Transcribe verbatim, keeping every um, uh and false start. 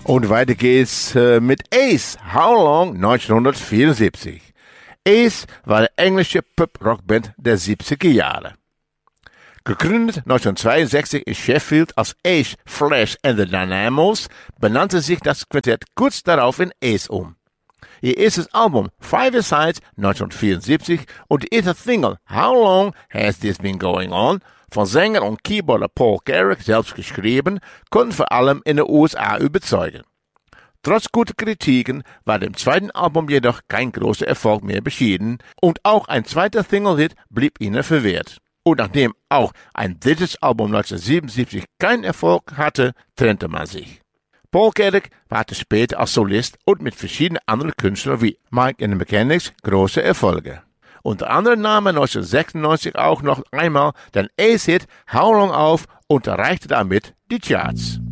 Und weiter geht's äh, mit Ace, How Long, neunzehnhundertvierundsiebzig. Ace war eine englische Pop-Rockband der siebziger Jahre. Gegründet neunzehnhundertzweiundsechzig in Sheffield als Ace, Flash and the Dynamos, benannte sich das Quartett kurz darauf in Ace um. Ihr erstes Album Five-A-Sides neunzehnhundertvierundsiebzig und die erste Single How Long Has This Been Going On, von Sänger und Keyboarder Paul Carrack selbst geschrieben, konnten vor allem in den U S A überzeugen. Trotz guter Kritiken war dem zweiten Album jedoch kein großer Erfolg mehr beschieden und auch ein zweiter Single-Hit blieb ihnen verwehrt. Und nachdem auch ein drittes Album neunzehnhundertsiebenundsiebzig keinen Erfolg hatte, trennte man sich. Paul Carrack hatte später als Solist und mit verschiedenen anderen Künstlern wie Mike and the Mechanics große Erfolge. Unter anderem nahm er neunzehnhundertsechsundneunzig auch noch einmal den Ace-Hit How Long auf und erreichte damit die Charts.